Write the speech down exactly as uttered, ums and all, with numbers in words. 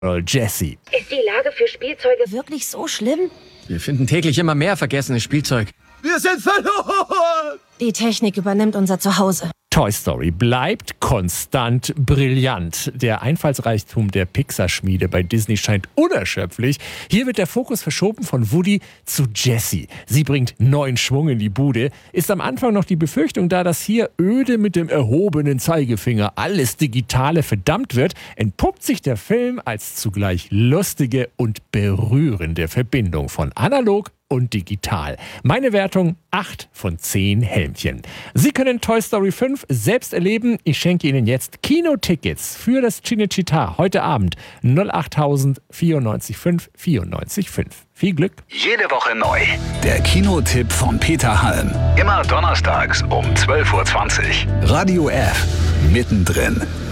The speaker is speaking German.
Jessie. Ist die Lage für Spielzeuge wirklich so schlimm? Wir finden täglich immer mehr vergessenes Spielzeug. Wir sind verloren! Die Technik übernimmt unser Zuhause. Toy Story bleibt konstant brillant. Der Einfallsreichtum der Pixar-Schmiede bei Disney scheint unerschöpflich. Hier wird der Fokus verschoben von Woody zu Jessie. Sie bringt neuen Schwung in die Bude. Ist am Anfang noch die Befürchtung da, dass hier öde mit dem erhobenen Zeigefinger alles Digitale verdammt wird, entpuppt sich der Film als zugleich lustige und berührende Verbindung von analog und digital. Meine Wertung acht von zehn Helmchen. Sie können Toy Story fünf selbst erleben. Ich schenke Ihnen jetzt Kinotickets für das Cinecittà heute Abend null acht tausend vierundneunzig fünf vierundneunzig fünf. Viel Glück. Jede Woche neu. Der Kinotipp von Peter Halm. Immer donnerstags um zwölf Uhr zwanzig. Radio F. Mittendrin.